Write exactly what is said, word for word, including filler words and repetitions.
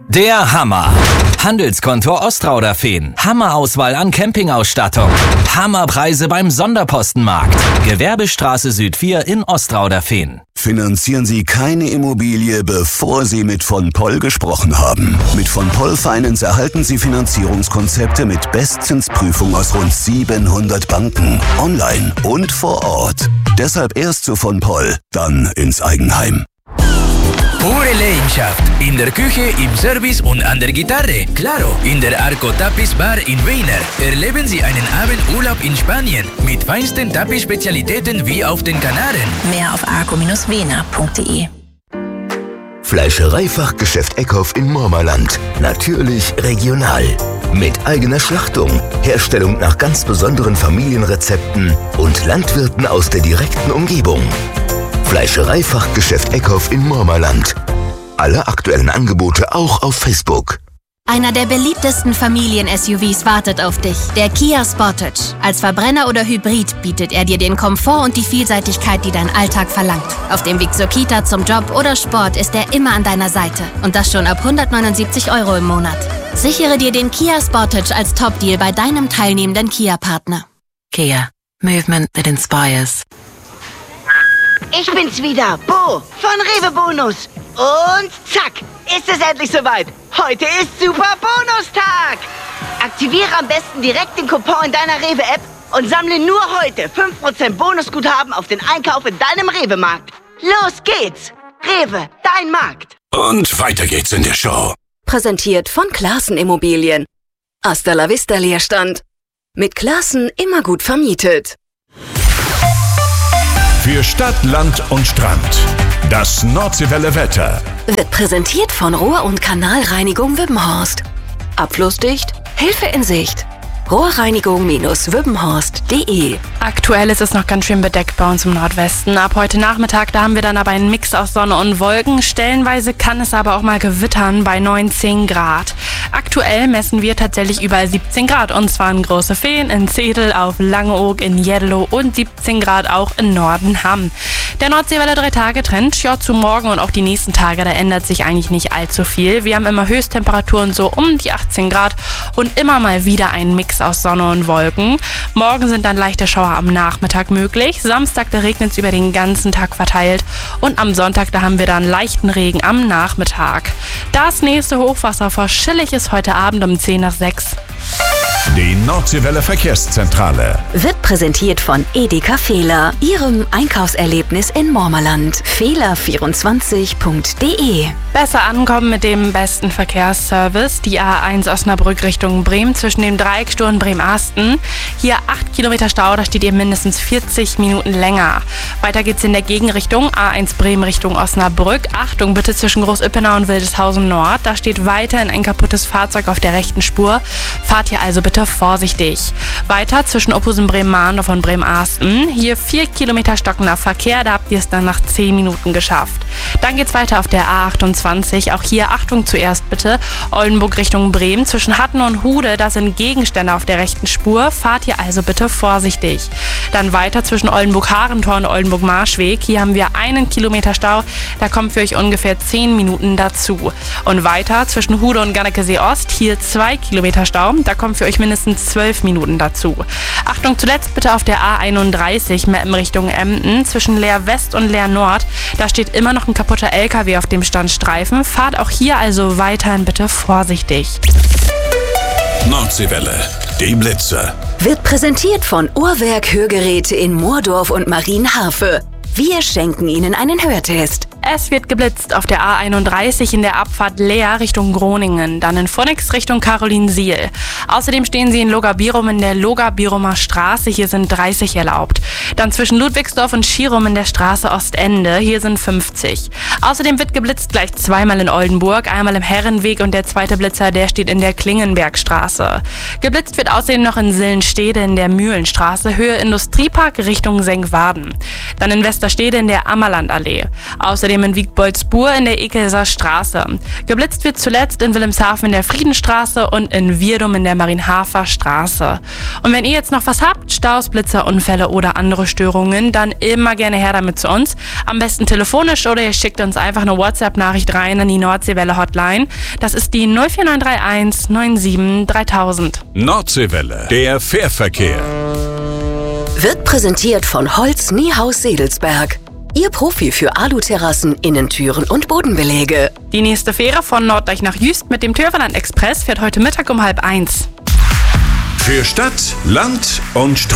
Der Hammer. Handelskonto Ostrauderfehn. Hammerauswahl an Campingausstattung. Hammerpreise beim Sonderpostenmarkt. Gewerbestraße Süd vier in Ostrauderfehn. Finanzieren Sie keine Immobilie, bevor Sie mit von Poll gesprochen haben. Mit von Poll Finance erhalten Sie Finanzierungskonzepte mit Bestzinsprüfung aus rund siebenhundert Banken. Online und vor Ort. Deshalb erst zu von Poll, dann ins Eigenheim. Pure Leidenschaft. In der Küche, im Service und an der Gitarre. Claro, in der Arco Tapiz Bar in Weiner. Erleben Sie einen Abendurlaub in Spanien mit feinsten Tapiz-Spezialitäten wie auf den Kanaren. Mehr auf arco Bindestrich wener Punkt de. Fleischereifachgeschäft Eckhoff in Mormerland. Natürlich regional. Mit eigener Schlachtung, Herstellung nach ganz besonderen Familienrezepten und Landwirten aus der direkten Umgebung. Fleischereifachgeschäft Eckhoff in Mormerland. Alle aktuellen Angebote auch auf Facebook. Einer der beliebtesten Familien-S U Vs wartet auf dich, der Kia Sportage. Als Verbrenner oder Hybrid bietet er dir den Komfort und die Vielseitigkeit, die dein Alltag verlangt. Auf dem Weg zur Kita, zum Job oder Sport ist er immer an deiner Seite. Und das schon ab hundertneunundsiebzig Euro im Monat. Sichere dir den Kia Sportage als Top-Deal bei deinem teilnehmenden Kia-Partner. Kia. Movement that inspires. Ich bin's wieder, Bo von Rewe Bonus. Und zack, ist es endlich soweit. Heute ist Super Bonustag. Aktiviere am besten direkt den Coupon in deiner Rewe-App und sammle nur heute fünf Prozent Bonusguthaben auf den Einkauf in deinem Rewe-Markt. Los geht's. Rewe, dein Markt. Und weiter geht's in der Show. Präsentiert von Classen Immobilien. Hasta la vista Leerstand. Mit Classen immer gut vermietet. Für Stadt, Land und Strand. Das Nordseewelle Wetter. Wird präsentiert von Rohr- und Kanalreinigung Wippenhorst. Abflussdicht, Hilfe in Sicht. Rohrreinigung Wippenhorst Punkt de. Aktuell ist es noch ganz schön bedeckt bei uns im Nordwesten. Ab heute Nachmittag, da haben wir dann aber einen Mix aus Sonne und Wolken. Stellenweise kann es aber auch mal gewittern bei neunzehn Grad. Aktuell messen wir tatsächlich überall siebzehn Grad. Und zwar in Große Fehn, in Zedel, auf Langeoog, in Jeddelow und siebzehn Grad auch in Nordenham. Der Nordseewelle drei Tage Trend, ja, zu morgen und auch die nächsten Tage, da ändert sich eigentlich nicht allzu viel. Wir haben immer Höchsttemperaturen so um die achtzehn Grad und immer mal wieder einen Mix aus Sonne und Wolken. Morgen sind dann leichte Schauer am Nachmittag möglich. Samstag, da regnet es über den ganzen Tag verteilt. Und am Sonntag, da haben wir dann leichten Regen am Nachmittag. Das nächste Hochwasser vor Schillig ist heute Abend um zehn nach sechs. Die Nordseewelle Verkehrszentrale Wird präsentiert von Edeka Fehler, Ihrem Einkaufserlebnis in Mormerland. Fehler vierundzwanzig Punkt de. Besser ankommen mit dem besten Verkehrsservice. Die A eins Osnabrück Richtung Bremen zwischen dem Dreieckstor und Bremen-Asten. Hier acht Kilometer Stau, da steht ihr mindestens vierzig Minuten länger. Weiter geht's in der Gegenrichtung. A eins Bremen Richtung Osnabrück. Achtung bitte zwischen Groß-Ippenau und Wildeshausen Nord. Da steht weiterhin ein kaputtes Fahrzeug auf der rechten Spur. Fahrt hier also bitte vorsichtig. Weiter zwischen Ophusen-Bremen-Mahndorf und Bremen-Asten. Hier vier Kilometer stockender Verkehr, da habt ihr es dann nach zehn Minuten geschafft. Dann geht's weiter auf der A achtundzwanzig. Auch hier Achtung zuerst bitte. Oldenburg Richtung Bremen. Zwischen Hatten und Hude, da sind Gegenstände auf der rechten Spur. Fahrt hier also bitte vorsichtig. Dann weiter zwischen Oldenburg-Harentor und Oldenburg-Marschweg. Hier haben wir einen Kilometer Stau. Da kommen für euch ungefähr zehn Minuten dazu. Und weiter zwischen Hude und Gannekesee Ost. Hier zwei Kilometer Stau. Da kommen für euch mindestens zwölf Minuten dazu. Achtung zuletzt bitte auf der A einunddreißig Meppen Richtung Emden. Zwischen Leer West und Leer Nord. Da steht immer noch ein kaputter L K W auf dem Standstreifen. Fahrt auch hier also weiterhin bitte vorsichtig. Nordseewelle, die Blitze. Wird präsentiert von Uhrwerk Hörgeräte in Moordorf und Marienharfe. Wir schenken Ihnen einen Hörtest. Es wird geblitzt auf der A einunddreißig in der Abfahrt Leer Richtung Groningen, dann in Phoenix Richtung Carolinsiel. Außerdem stehen Sie in Logabirum in der Logabirumer Straße, hier sind dreißig erlaubt. Dann zwischen Ludwigsdorf und Schirum in der Straße Ostende, hier sind fünfzig. Außerdem wird geblitzt gleich zweimal in Oldenburg, einmal im Herrenweg und der zweite Blitzer, der steht in der Klingenbergstraße. Geblitzt wird außerdem noch in Sillenstede in der Mühlenstraße, Höhe Industriepark Richtung Senkwaden. Dann in Westerstede in der Ammerlandallee. Außerdem Bremen-Wiegboldsburg in der Ekelser Straße. Geblitzt wird zuletzt in Wilhelmshaven in der Friedenstraße und in Vierdum in der Marienhafer Straße. Und wenn ihr jetzt noch was habt, Staus, Blitzer, Unfälle oder andere Störungen, dann immer gerne her damit zu uns. Am besten telefonisch oder ihr schickt uns einfach eine WhatsApp-Nachricht rein an die Nordseewelle Hotline. Das ist die null vier neun drei eins neun sieben dreitausend. Nordseewelle, der Fährverkehr. Wird präsentiert von Holz Niehaus Sedelsberg. Ihr Profi für Aluterrassen, Innentüren und Bodenbeläge. Die nächste Fähre von Norddeich nach Jüst mit dem Türverland Express fährt heute Mittag um halb eins. Für Stadt, Land und Strand.